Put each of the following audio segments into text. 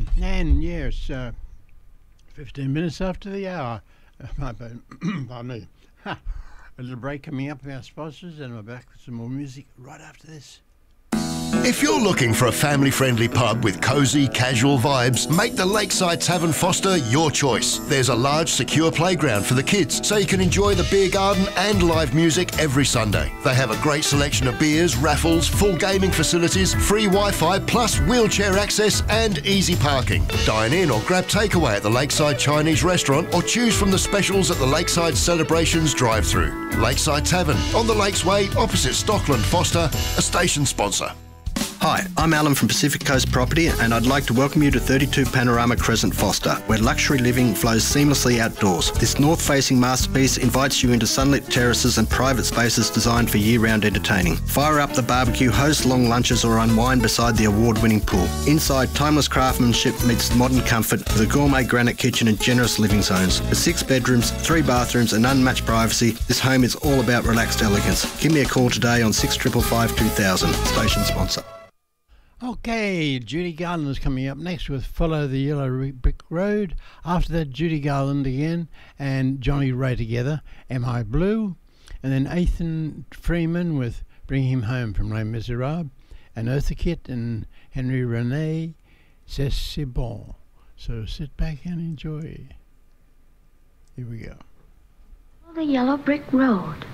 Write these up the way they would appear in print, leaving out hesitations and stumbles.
And yes, 15 minutes after the hour. Pardon me. A little break coming up with our sponsors, and we're back with some more music right after this. If you're looking for a family-friendly pub with cosy, casual vibes, make the Lakeside Tavern Foster your choice. There's a large, secure playground for the kids, so you can enjoy the beer garden and live music every Sunday. They have a great selection of beers, raffles, full gaming facilities, free Wi-Fi, plus wheelchair access and easy parking. Dine in or grab takeaway at the Lakeside Chinese restaurant, or choose from the specials at the Lakeside Celebrations drive-through. Lakeside Tavern, on the Lakes Way, opposite Stockland Foster, a station sponsor. Hi, I'm Alan from Pacific Coast Property, and I'd like to welcome you to 32 Panorama Crescent Foster, where luxury living flows seamlessly outdoors. This north-facing masterpiece invites you into sunlit terraces and private spaces designed for year-round entertaining. Fire up the barbecue, host long lunches, or unwind beside the award-winning pool. Inside, timeless craftsmanship meets modern comfort with a gourmet granite kitchen and generous living zones. With 6 bedrooms, 3 bathrooms and unmatched privacy, this home is all about relaxed elegance. Give me a call today on 6555 2000, station sponsor. Okay, Judy Garland is coming up next with Follow the Yellow Brick Road. After that, Judy Garland again and Johnny Ray together, Am I Blue? And then Ethan Freeman with Bring Him Home from Les Miserables, and Eartha Kitt and Henry Rene, C'est Bon. So sit back and enjoy. Here we go. Follow the yellow brick road.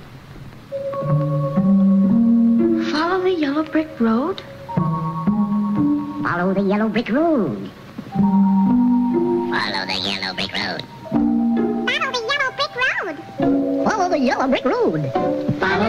Follow the yellow brick road. Follow the yellow brick road. Follow the yellow brick road. Follow the yellow brick road. Follow the yellow brick road. Follow